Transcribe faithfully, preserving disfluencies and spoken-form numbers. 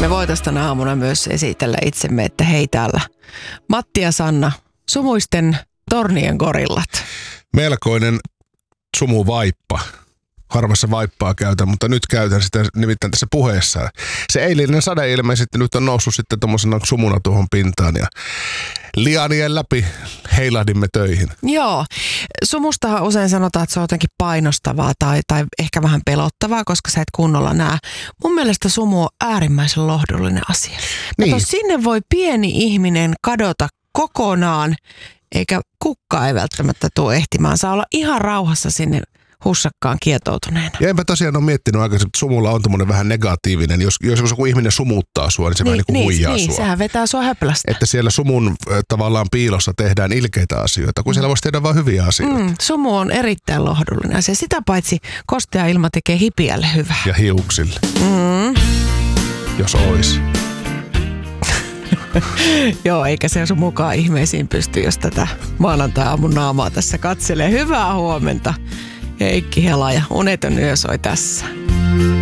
Me voitaisiin tänä aamuna myös esitellä itsemme, että hei täällä Matti ja Sanna, sumuisten tornien gorillat. Melkoinen sumuvaippa. Harvassa vaippaa käytän, mutta nyt käytän sitä nimittäin tässä puheessa. Se eilinen sade ilmeisesti nyt on noussut sitten tuommoisena sumuna tuohon pintaan ja lianien läpi heilahdimme töihin. Joo. Sumustahan usein sanotaan, että se on jotenkin painostavaa tai, tai ehkä vähän pelottavaa, koska sä et kunnolla näe. Mun mielestä sumu on äärimmäisen lohdullinen asia. Niin. Kato, sinne voi pieni ihminen kadota kokonaan, eikä kukka ei välttämättä tule ehtimään. Saa olla ihan rauhassa sinne hussakkaan kietoutuneena. Ja enpä tosiaan ole miettinyt aikaisemmin, että sumulla on tommoinen vähän negatiivinen. Jos, jos joku ihminen sumuttaa sua, niin se niin, vähän niin kuin niin, huijaa niin, sua. Sehän vetää sua höplästä. Että siellä sumun äh, tavallaan piilossa tehdään ilkeitä asioita, kun mm. siellä voisi tehdä vain hyviä asioita. Mm, sumu on erittäin lohdullinen asia. Sitä paitsi kostea ilma tekee hipiälle hyvää. Ja hiuksille. Mm. Jos ois. Joo, eikä se sun mukaan ihmeisiin pysty, jos tätä maanantai-aamun naamaa tässä katselee. Hyvää huomenta. Heikki Hela ja Uneton yö soi tässä.